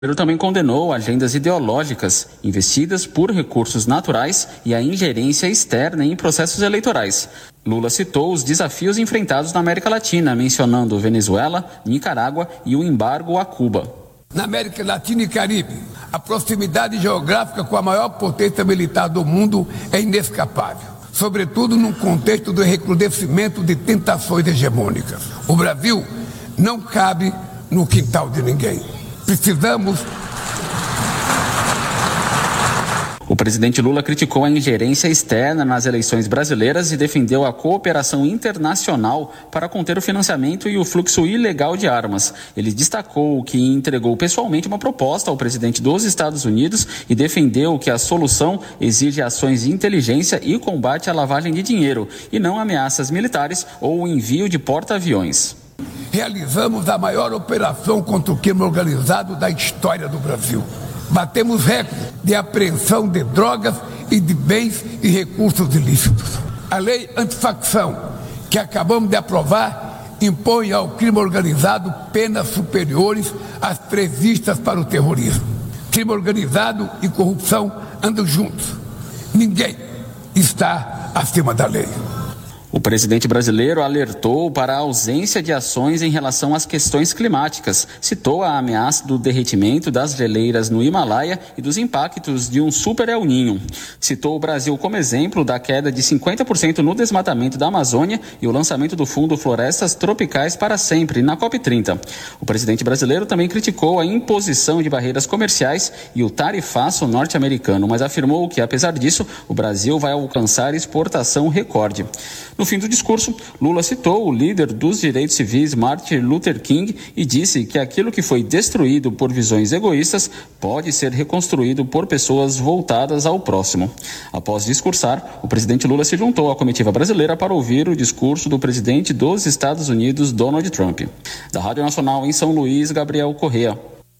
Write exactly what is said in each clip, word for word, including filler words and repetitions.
Ele também condenou agendas ideológicas investidas por recursos naturais e a ingerência externa em processos eleitorais. Lula citou os desafios enfrentados na América Latina, mencionando Venezuela, Nicarágua e o embargo a Cuba. Na América Latina e Caribe, a proximidade geográfica com a maior potência militar do mundo é inescapável, sobretudo num contexto do recrudescimento de tentações hegemônicas. O Brasil não cabe no quintal de ninguém. Precisamos. O presidente Lula criticou a ingerência externa nas eleições brasileiras e defendeu a cooperação internacional para conter o financiamento e o fluxo ilegal de armas. Ele destacou que entregou pessoalmente uma proposta ao presidente dos Estados Unidos e defendeu que a solução exige ações de inteligência e combate à lavagem de dinheiro, e não ameaças militares ou o envio de porta-aviões. Realizamos a maior operação contra o crime organizado da história do Brasil. Batemos recorde de apreensão de drogas e de bens e recursos ilícitos. A lei antifacção, que acabamos de aprovar, impõe ao crime organizado penas superiores às previstas para o terrorismo. Crime organizado e corrupção andam juntos. Ninguém está acima da lei. O presidente brasileiro alertou para a ausência de ações em relação às questões climáticas. Citou a ameaça do derretimento das geleiras no Himalaia e dos impactos de um super El Niño. Citou o Brasil como exemplo da queda de cinquenta por cento no desmatamento da Amazônia e o lançamento do Fundo Florestas Tropicais para Sempre, na COP trinta. O presidente brasileiro também criticou a imposição de barreiras comerciais e o tarifaço norte-americano, mas afirmou que, apesar disso, o Brasil vai alcançar exportação recorde. No fim do discurso, Lula citou o líder dos direitos civis, Martin Luther King, e disse que aquilo que foi destruído por visões egoístas pode ser reconstruído por pessoas voltadas ao próximo. Após discursar, o presidente Lula se juntou à comitiva brasileira para ouvir o discurso do presidente dos Estados Unidos, Donald Trump. Da Rádio Nacional em São Luís, Gabriel Correa.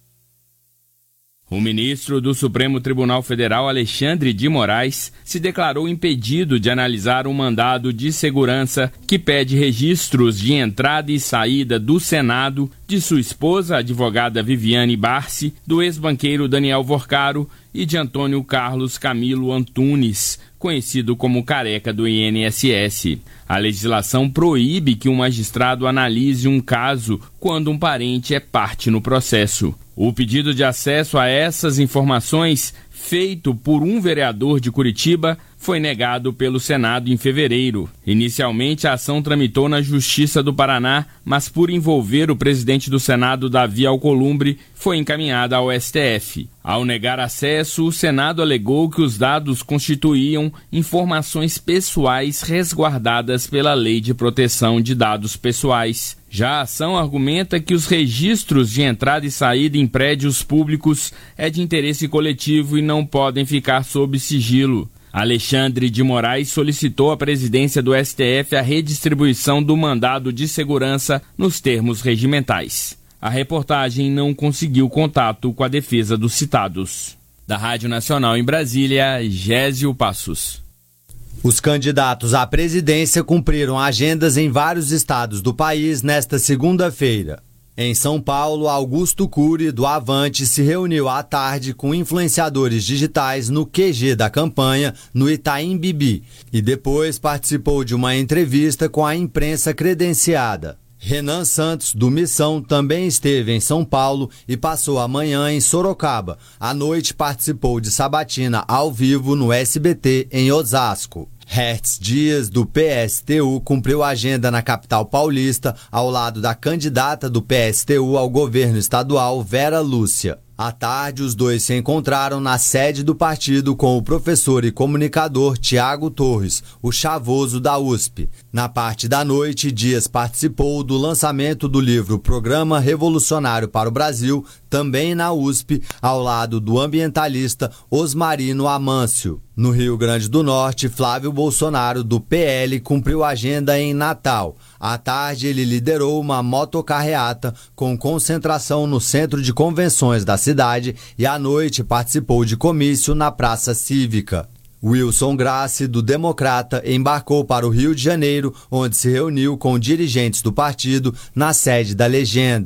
O ministro do Supremo Tribunal Federal, Alexandre de Moraes, se declarou impedido de analisar um mandado de segurança que pede registros de entrada e saída do Senado de sua esposa, a advogada Viviane Barsi, do ex-banqueiro Daniel Vorcaro e de Antônio Carlos Camilo Antunes, conhecido como Careca do I N S S. A legislação proíbe que um magistrado analise um caso quando um parente é parte no processo. O pedido de acesso a essas informações, feito por um vereador de Curitiba, foi negado pelo Senado em fevereiro. Inicialmente, a ação tramitou na Justiça do Paraná, mas por envolver o presidente do Senado, Davi Alcolumbre, foi encaminhada ao S T F. Ao negar acesso, o Senado alegou que os dados constituíam informações pessoais resguardadas pela Lei de Proteção de Dados Pessoais. Já a ação argumenta que os registros de entrada e saída em prédios públicos é de interesse coletivo e não podem ficar sob sigilo. Alexandre de Moraes solicitou à presidência do S T F a redistribuição do mandado de segurança nos termos regimentais. A reportagem não conseguiu contato com a defesa dos citados. Da Rádio Nacional em Brasília, Gésio Passos. Os candidatos à presidência cumpriram agendas em vários estados do país nesta segunda-feira. Em São Paulo, Augusto Cury, do Avante, se reuniu à tarde com influenciadores digitais no Q G da campanha, no Itaim Bibi, e depois participou de uma entrevista com a imprensa credenciada. Renan Santos, do Missão, também esteve em São Paulo e passou a manhã em Sorocaba. À noite participou de sabatina ao vivo no S B T em Osasco. Hertz Dias, do P S T U, cumpriu a agenda na capital paulista, ao lado da candidata do P S T U ao governo estadual, Vera Lúcia. À tarde, os dois se encontraram na sede do partido com o professor e comunicador Tiago Torres, o chavoso da U S P. Na parte da noite, Dias participou do lançamento do livro Programa Revolucionário para o Brasil, também na U S P, ao lado do ambientalista Osmarino Amâncio. No Rio Grande do Norte, Flávio Bolsonaro, do P L, cumpriu a agenda em Natal. À tarde, ele liderou uma motocarreata com concentração no centro de convenções da cidade e à noite participou de comício na Praça Cívica. Wilson Grassi, do Democrata, embarcou para o Rio de Janeiro, onde se reuniu com dirigentes do partido na sede da legenda.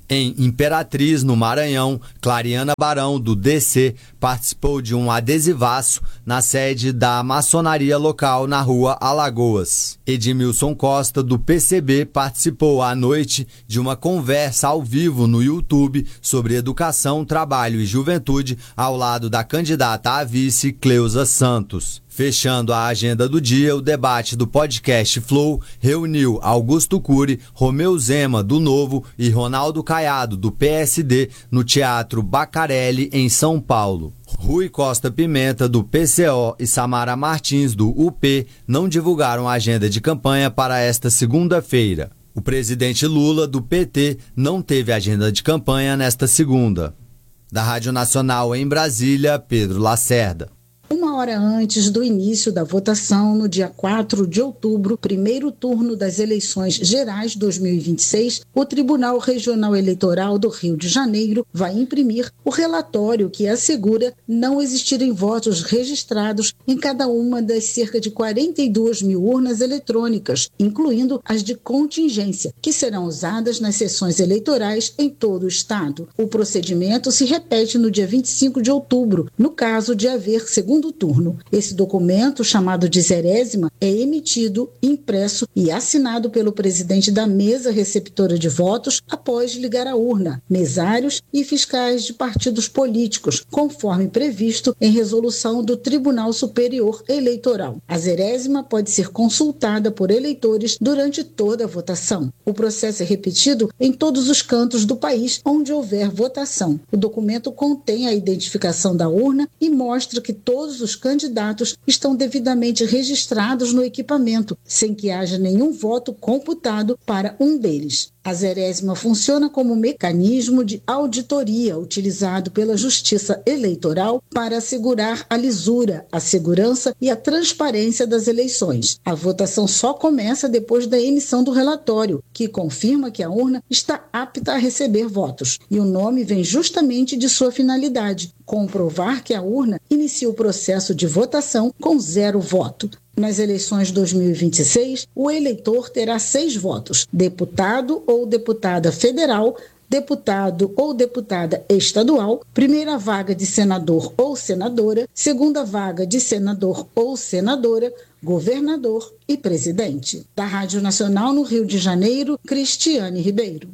Em Imperatriz, no Maranhão, Clariana Barão, do D C, participou de um adesivaço na sede da maçonaria local na rua Alagoas. Edmilson Costa, do P C B, participou à noite de uma conversa ao vivo no YouTube sobre educação, trabalho e juventude, ao lado da candidata a vice Cleusa Santos. Fechando a agenda do dia, o debate do podcast Flow reuniu Augusto Cury, Romeu Zema, do Novo, e Ronaldo Caiado, do P S D, no Teatro Bacarelli, em São Paulo. Rui Costa Pimenta, do P C O, e Samara Martins, do U P, não divulgaram a agenda de campanha para esta segunda-feira. O presidente Lula, do P T, não teve agenda de campanha nesta segunda. Da Rádio Nacional em Brasília, Pedro Lacerda. Uma hora antes do início da votação, no dia quatro de outubro, primeiro turno das eleições gerais dois mil e vinte e seis, o Tribunal Regional Eleitoral do Rio de Janeiro vai imprimir o relatório que assegura não existirem votos registrados em cada uma das cerca de quarenta e duas mil urnas eletrônicas, incluindo as de contingência, que serão usadas nas sessões eleitorais em todo o estado. O procedimento se repete no dia vinte e cinco de outubro, no caso de haver segundo turno. Esse documento, chamado de zerésima, é emitido, impresso e assinado pelo presidente da mesa receptora de votos após ligar a urna, mesários e fiscais de partidos políticos, conforme previsto em resolução do Tribunal Superior Eleitoral. A zerésima pode ser consultada por eleitores durante toda a votação. O processo é repetido em todos os cantos do país onde houver votação. O documento contém a identificação da urna e mostra que todos os candidatos estão devidamente registrados no equipamento, sem que haja nenhum voto computado para um deles. A zerésima funciona como mecanismo de auditoria utilizado pela Justiça Eleitoral para assegurar a lisura, a segurança e a transparência das eleições. A votação só começa depois da emissão do relatório, que confirma que a urna está apta a receber votos. E o nome vem justamente de sua finalidade: comprovar que a urna inicia o processo de votação com zero voto. Nas eleições de dois mil e vinte e seis, o eleitor terá seis votos: deputado ou deputada federal, deputado ou deputada estadual, primeira vaga de senador ou senadora, segunda vaga de senador ou senadora, governador e presidente. Da Rádio Nacional no Rio de Janeiro, Cristiane Ribeiro.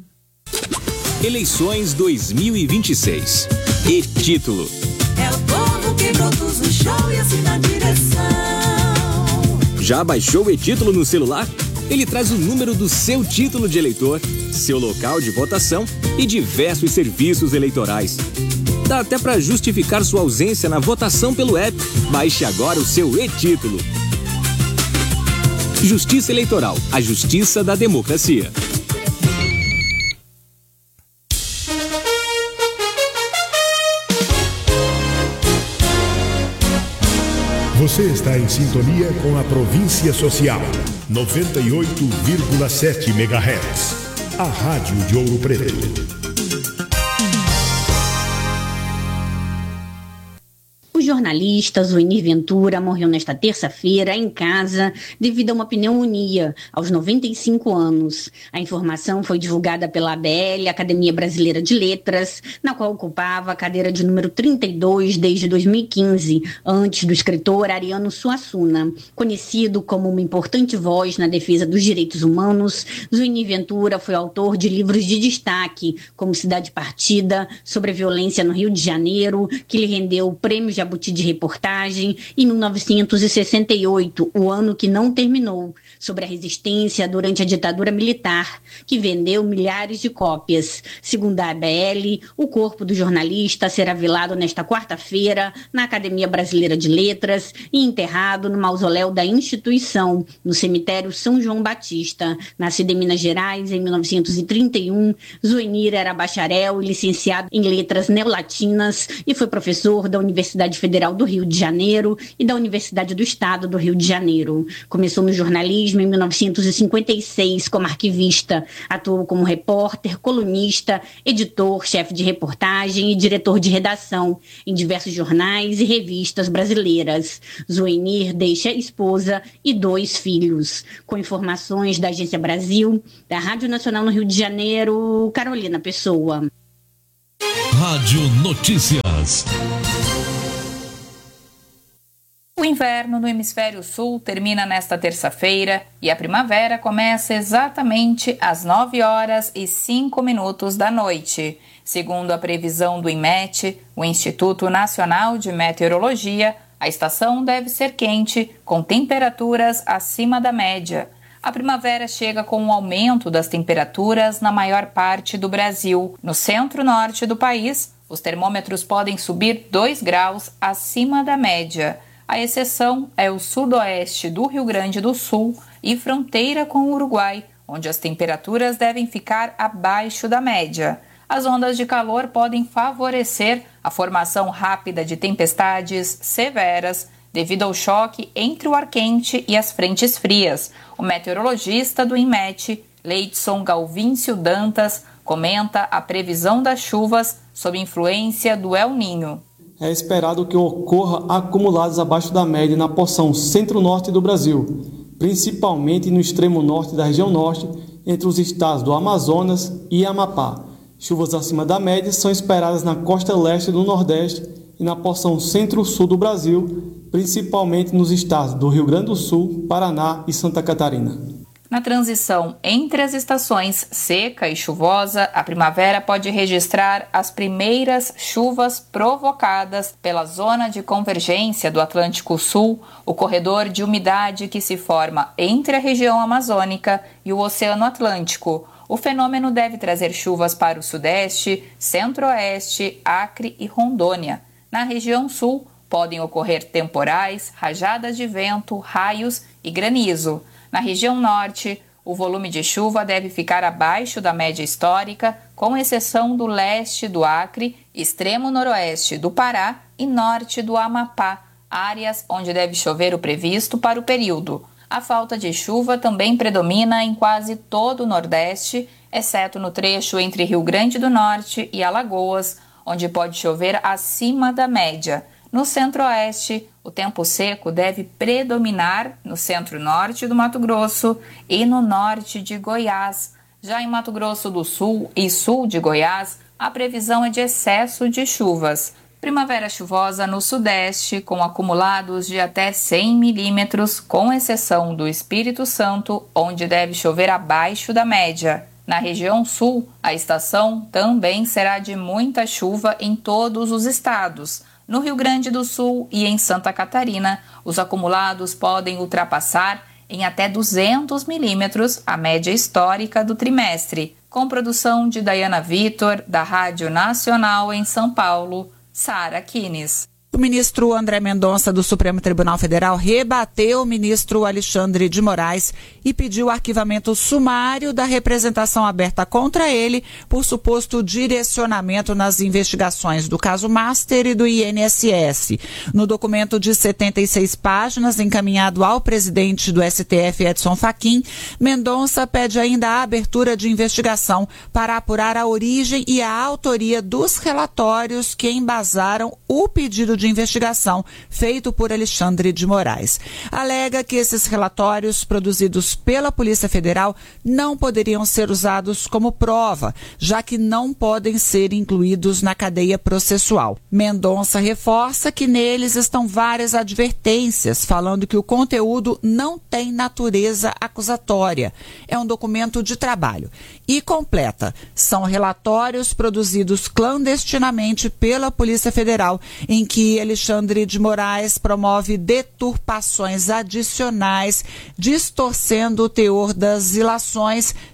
Eleições dois mil e vinte e seis. E título: é o povo que produz o show e assina a direção. Já baixou o e-título no celular? Ele traz o número do seu título de eleitor, seu local de votação e diversos serviços eleitorais. Dá até para justificar sua ausência na votação pelo app. Baixe agora o seu e-título. Justiça Eleitoral, a justiça da democracia. Você está em sintonia com a Província Social, noventa e oito vírgula sete megahertz. A Rádio de Ouro Preto. O jornalista Zuenir Ventura morreu nesta terça-feira em casa devido a uma pneumonia, aos noventa e cinco anos. A informação foi divulgada pela A B L, Academia Brasileira de Letras, na qual ocupava a cadeira de número trinta e dois desde dois mil e quinze, antes do escritor Ariano Suassuna. Conhecido como uma importante voz na defesa dos direitos humanos, Zuenir Ventura foi autor de livros de destaque, como Cidade Partida, sobre a violência no Rio de Janeiro, que lhe rendeu o Prêmio Jabuti de reportagem, em mil novecentos e sessenta e oito, o ano que não terminou, sobre a resistência durante a ditadura militar, que vendeu milhares de cópias. Segundo a A B L, o corpo do jornalista será velado nesta quarta-feira na Academia Brasileira de Letras e enterrado no mausoléu da instituição, no cemitério São João Batista. Nascido em Minas Gerais em mil novecentos e trinta e um, Zuenir era bacharel e licenciado em letras neolatinas e foi professor da Universidade Federal do Rio de Janeiro e da Universidade do Estado do Rio de Janeiro. Começou no jornalismo em mil novecentos e cinquenta e seis como arquivista. Atuou como repórter, colunista, editor, chefe de reportagem e diretor de redação em diversos jornais e revistas brasileiras. Zuenir deixa esposa e dois filhos. Com informações da Agência Brasil, da Rádio Nacional no Rio de Janeiro, Carolina Pessoa. Rádio Notícias. O inverno no hemisfério sul termina nesta terça-feira e a primavera começa exatamente às nove horas e cinco minutos da noite. Segundo a previsão do INMET, o Instituto Nacional de Meteorologia, a estação deve ser quente, com temperaturas acima da média. A primavera chega com um aumento das temperaturas na maior parte do Brasil. No centro-norte do país, os termômetros podem subir dois graus acima da média. A exceção é o sudoeste do Rio Grande do Sul e fronteira com o Uruguai, onde as temperaturas devem ficar abaixo da média. As ondas de calor podem favorecer a formação rápida de tempestades severas devido ao choque entre o ar quente e as frentes frias. O meteorologista do INMET, Leidson Galvíncio Dantas, comenta a previsão das chuvas sob influência do El Niño. É esperado que ocorra acumulados abaixo da média na porção centro-norte do Brasil, principalmente no extremo norte da região norte, entre os estados do Amazonas e Amapá. Chuvas acima da média são esperadas na costa leste do Nordeste e na porção centro-sul do Brasil, principalmente nos estados do Rio Grande do Sul, Paraná e Santa Catarina. Na transição entre as estações seca e chuvosa, a primavera pode registrar as primeiras chuvas provocadas pela zona de convergência do Atlântico Sul, o corredor de umidade que se forma entre a região amazônica e o Oceano Atlântico. O fenômeno deve trazer chuvas para o Sudeste, Centro-Oeste, Acre e Rondônia. Na região Sul, podem ocorrer temporais, rajadas de vento, raios e granizo. Na região norte, o volume de chuva deve ficar abaixo da média histórica, com exceção do leste do Acre, extremo noroeste do Pará e norte do Amapá, áreas onde deve chover o previsto para o período. A falta de chuva também predomina em quase todo o Nordeste, exceto no trecho entre Rio Grande do Norte e Alagoas, onde pode chover acima da média. No centro-oeste, o tempo seco deve predominar no centro-norte do Mato Grosso e no norte de Goiás. Já em Mato Grosso do Sul e sul de Goiás, a previsão é de excesso de chuvas. Primavera chuvosa no sudeste, com acumulados de até cem milímetros, com exceção do Espírito Santo, onde deve chover abaixo da média. Na região sul, a estação também será de muita chuva em todos os estados. No Rio Grande do Sul e em Santa Catarina, os acumulados podem ultrapassar em até duzentos milímetros a média histórica do trimestre. Com produção de Dayana Vitor, da Rádio Nacional em São Paulo, Sara Kines. O ministro André Mendonça, do Supremo Tribunal Federal, rebateu o ministro Alexandre de Moraes e pediu o arquivamento sumário da representação aberta contra ele por suposto direcionamento nas investigações do caso Master e do I N S S. No documento de setenta e seis páginas, encaminhado ao presidente do S T F, Edson Fachin, Mendonça pede ainda a abertura de investigação para apurar a origem e a autoria dos relatórios que embasaram o pedido de de investigação feito por Alexandre de Moraes. Alega que esses relatórios produzidos pela Polícia Federal não poderiam ser usados como prova, já que não podem ser incluídos na cadeia processual. Mendonça reforça que neles estão várias advertências, falando que o conteúdo não tem natureza acusatória. É um documento de trabalho. E completa, são relatórios produzidos clandestinamente pela Polícia Federal, em que Alexandre de Moraes promove deturpações adicionais, distorcendo o teor das ilações,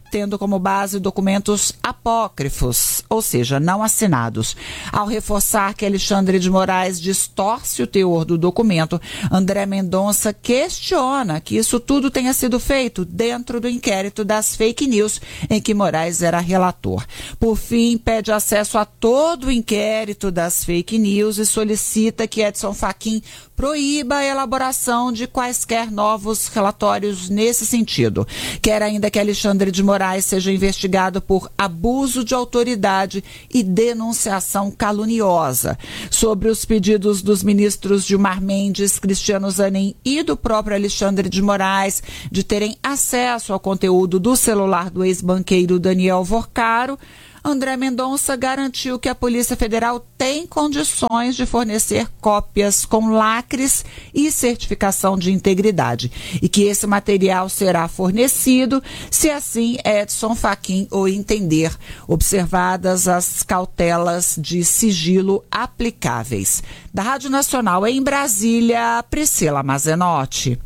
tendo como base documentos apócrifos, ou seja, não assinados. Ao reforçar que Alexandre de Moraes distorce o teor do documento, André Mendonça questiona que isso tudo tenha sido feito dentro do inquérito das fake news em que Moraes era relator. Por fim, pede acesso a todo o inquérito das fake news e solicita que Edson Fachin proíba a elaboração de quaisquer novos relatórios nesse sentido. Quer ainda que Alexandre de Moraes seja investigado por abuso de autoridade e denunciação caluniosa. Sobre os pedidos dos ministros Gilmar Mendes, Cristiano Zanin e do próprio Alexandre de Moraes de terem acesso ao conteúdo do celular do ex-banqueiro Daniel Vorcaro, André Mendonça garantiu que a Polícia Federal tem condições de fornecer cópias com lacres e certificação de integridade e que esse material será fornecido se assim Edson Fachin o entender, observadas as cautelas de sigilo aplicáveis. Da Rádio Nacional em Brasília, Priscila Mazenotti.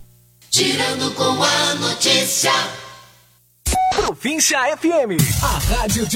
Girando com a notícia. Província F M, a rádio de